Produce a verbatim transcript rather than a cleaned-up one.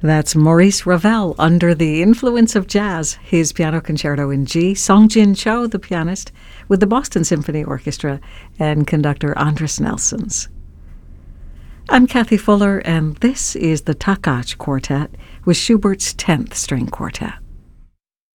That's Maurice Ravel under the influence of jazz, his piano concerto in G, Songjin Cho, the pianist, with the Boston Symphony Orchestra and conductor Andris Nelsons. I'm Kathy Fuller, and this is the Takács Quartet with Schubert's tenth String Quartet.